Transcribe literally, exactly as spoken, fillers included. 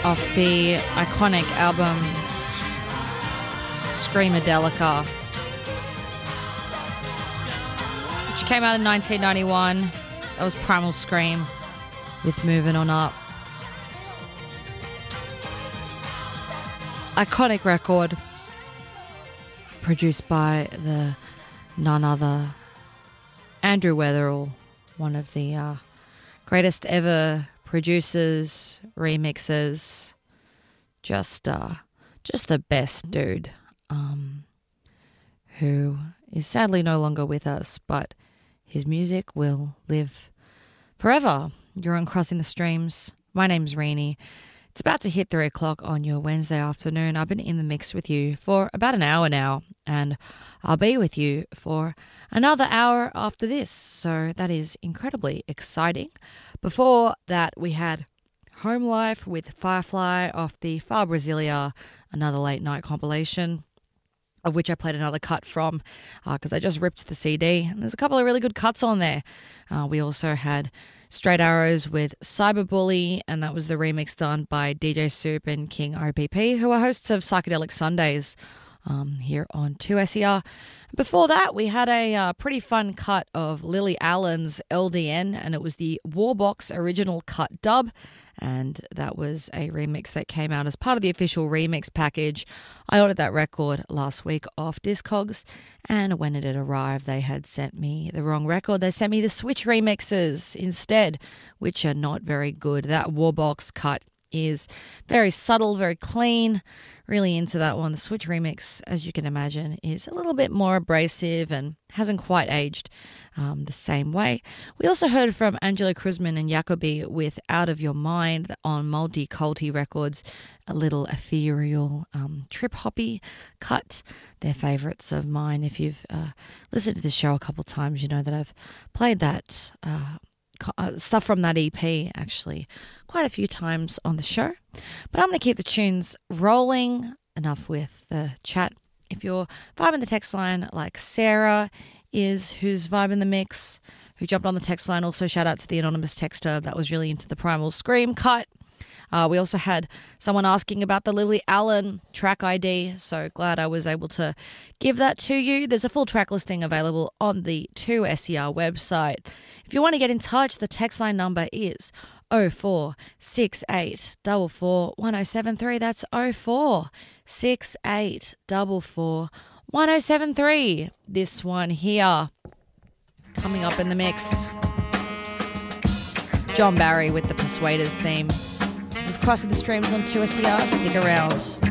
off the iconic album Screamadelica, which came out in nineteen ninety-one. That was Primal Scream with Moving On Up. Iconic record produced by the none other Andrew Weatherall, one of the uh, greatest ever producers, remixers, just uh, just the best dude, um, who is sadly no longer with us, but his music will live forever. You're on Crossing the Streams. My name's Renee. It's about to hit three o'clock on your Wednesday afternoon. I've been in the mix with you for about an hour now, and I'll be with you for another hour after this. So that is incredibly exciting. Before that, we had Home Life with Firefly off the Far Brasilia, another late night compilation, of which I played another cut from because uh, I just ripped the C D. And there's a couple of really good cuts on there. Uh, we also had Straight Arrows with Cyberbully, and that was the remix done by D J Soup and King O P P, who are hosts of Psychedelic Sundays um, here on two S E R. Before that, we had a uh, pretty fun cut of Lily Allen's L D N, and it was the Warbox original cut dub, and that was a remix that came out as part of the official remix package. I ordered that record last week off Discogs, and when it had arrived, they had sent me the wrong record. They sent me the Switch remixes instead, which are not very good. That Warbox cut is very subtle, very clean. Really into that one. The Switch remix, as you can imagine, is a little bit more abrasive and hasn't quite aged um, the same way. We also heard from Angela Kruzman and Jacobi with Out of Your Mind on Multi Culti Records, a little ethereal, um, trip-hoppy cut. They're favourites of mine. If you've uh, listened to the show a couple times, you know that I've played that uh, uh, stuff from that E P, actually, quite a few times on the show. But I'm going to keep the tunes rolling. Enough with the chat. If you're vibing the text line like Sarah is, who's vibing the mix, who jumped on the text line, also shout out to the anonymous texter that was really into the Primal Scream cut. Uh, we also had someone asking about the Lily Allen track I D, so glad I was able to give that to you. There's a full track listing available on the two S E R website. If you want to get in touch, the text line number is oh four six eight four four one oh seven three. That's oh four six eight four four one oh seven three. This one here, coming up in the mix, John Barry with the Persuaders theme. This is Crossing the Streams on two S E R. Stick around.